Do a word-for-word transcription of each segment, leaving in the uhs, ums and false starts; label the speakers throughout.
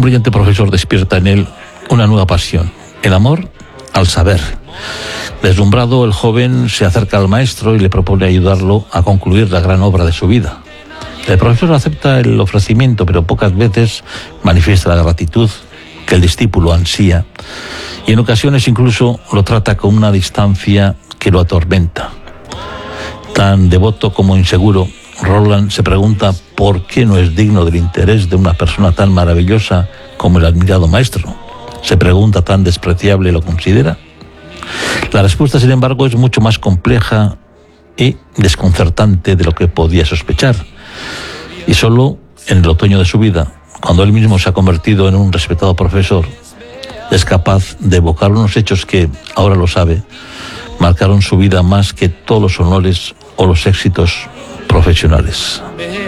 Speaker 1: brillante profesor despierta en él una nueva pasión, el amor al saber. Deslumbrado, el joven se acerca al maestro y le propone ayudarlo a concluir la gran obra de su vida. El profesor acepta el ofrecimiento, pero pocas veces manifiesta la gratitud que el discípulo ansía, y en ocasiones incluso lo trata con una distancia que lo atormenta. Tan devoto como inseguro, Roland se pregunta por qué no es digno del interés de una persona tan maravillosa como el admirado maestro. ¿Se pregunta tan despreciable lo considera? La respuesta, sin embargo, es mucho más compleja y desconcertante de lo que podía sospechar. Y solo en el otoño de su vida, cuando él mismo se ha convertido en un respetado profesor, es capaz de evocar unos hechos que, ahora lo sabe, marcaron su vida más que todos los honores o los éxitos profesionales.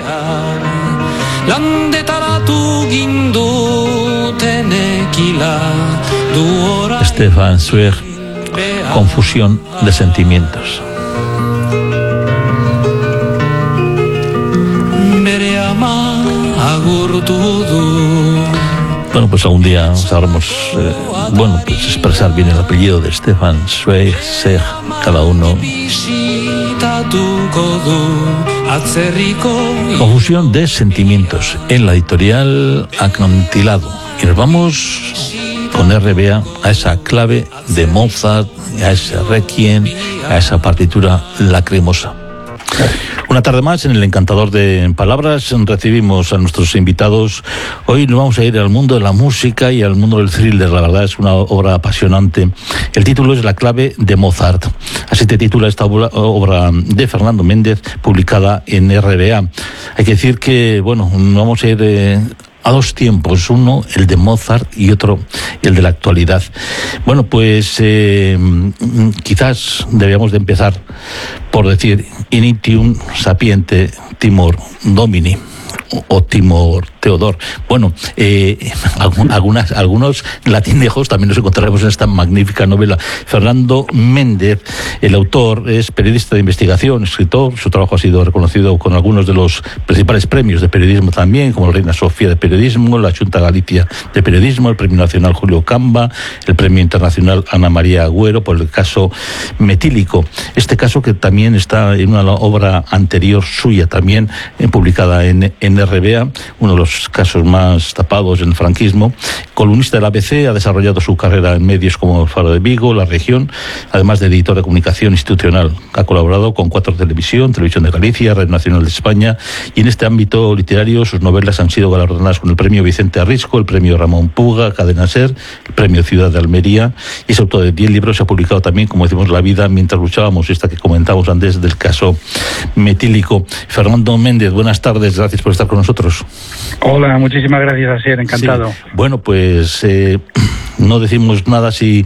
Speaker 1: Stefan Zweig, Confusión de sentimientos. Bueno, pues algún día sabremos, eh, bueno, pues expresar bien el apellido de Stefan Zweig, Zweig, cada uno. Confusión de sentimientos, en la editorial Acantilado. Y nos vamos con R B A a esa clave de Mozart, a ese requiem, a esa partitura lacrimosa. Una tarde más en el Encantador de Palabras recibimos a nuestros invitados. Hoy nos vamos a ir al mundo de la música y al mundo del thriller. La verdad es una obra apasionante. El título es La clave de Mozart. Así se titula esta obra de Fernando Méndez, publicada en R B A. Hay que decir que, bueno, vamos a ir eh, a dos tiempos, uno el de Mozart y otro el de la actualidad. Bueno, pues eh, quizás debíamos de empezar por decir Initium sapiente Timor Domini, o Timor Teodor. Bueno, eh, algunas, algunos latinejos también nos encontraremos en esta magnífica novela. Fernando Méndez, el autor, es periodista de investigación, escritor. Su trabajo ha sido reconocido con algunos de los principales premios de periodismo también, como la Reina Sofía de Periodismo, la Xunta Galicia de Periodismo, el Premio Nacional Julio Camba, el Premio Internacional Ana María Agüero por el caso Metílico. Este caso que también está en una obra anterior suya, también eh, publicada en, en R B A, uno de los casos más tapados en el franquismo. Columnista del A B C, ha desarrollado su carrera en medios como El Faro de Vigo, La Región, además de editor de comunicación institucional. Ha colaborado con Cuatro Televisión, Televisión de Galicia, Radio Nacional de España, y en este ámbito literario sus novelas han sido galardonadas con el Premio Vicente Arrisco, el Premio Ramón Puga, Cadena Ser, el Premio Ciudad de Almería, y es autor de diez libros. Se ha publicado también, como decimos, La vida mientras luchábamos, esta que comentábamos antes del caso Metílico. Fernando Méndez, buenas tardes, gracias por estar con nosotros.
Speaker 2: Hola, muchísimas gracias, Asier, encantado.
Speaker 1: Sí. Bueno, pues eh, no decimos nada si,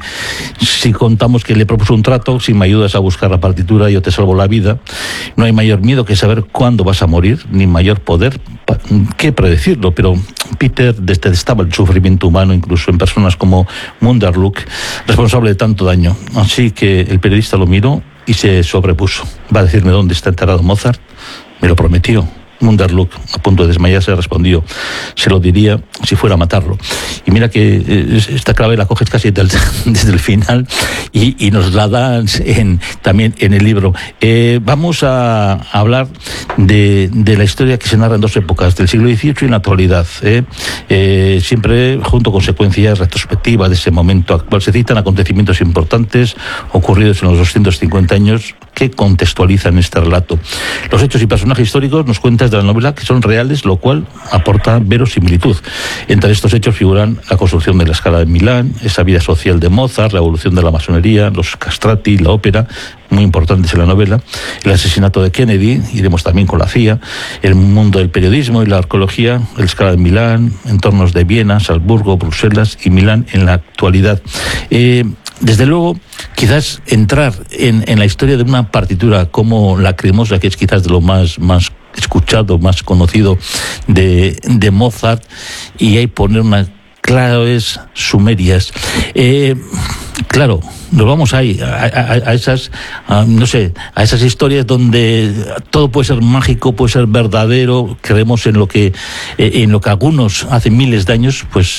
Speaker 1: si contamos que le propuso un trato: si me ayudas a buscar la partitura, yo te salvo la vida. No hay mayor miedo que saber cuándo vas a morir, ni mayor poder que predecirlo. Pero Peter detestaba el sufrimiento humano, incluso en personas como Munderluck, responsable de tanto daño. Así que el periodista lo miró y se sobrepuso. Va a decirme dónde está enterrado Mozart. Me lo prometió. Munderluck, a punto de desmayarse, respondió: se lo diría si fuera a matarlo. Y mira que eh, esta clave la coges casi del, desde el final y, y nos la dan en, también en el libro. Eh, vamos a, a hablar de, de la historia que se narra en dos épocas, del siglo dieciocho y en la actualidad. Eh, eh, siempre junto con secuencias retrospectivas de ese momento actual. Se citan acontecimientos importantes ocurridos en los doscientos cincuenta años que contextualizan este relato. Los hechos y personajes históricos nos cuentas de la novela que son reales, lo cual aporta verosimilitud. Entre estos hechos figuran la construcción de la Scala de Milán, esa vida social de Mozart, la evolución de la masonería, los castrati, la ópera, muy importantes en la novela, el asesinato de Kennedy, iremos también con la C I A, el mundo del periodismo y la arqueología, el Scala de Milán, entornos de Viena, Salzburgo, Bruselas y Milán en la actualidad. Eh, Desde luego, quizás entrar en, en la historia de una partitura como Lacrimosa, que es quizás de lo más, más escuchado, más conocido de, de Mozart, y ahí poner unas claves sumerias. Eh, claro, nos vamos ahí, a, a, a esas, a, no sé, a esas historias donde todo puede ser mágico, puede ser verdadero, creemos en lo que, eh, en lo que algunos hace miles de años, pues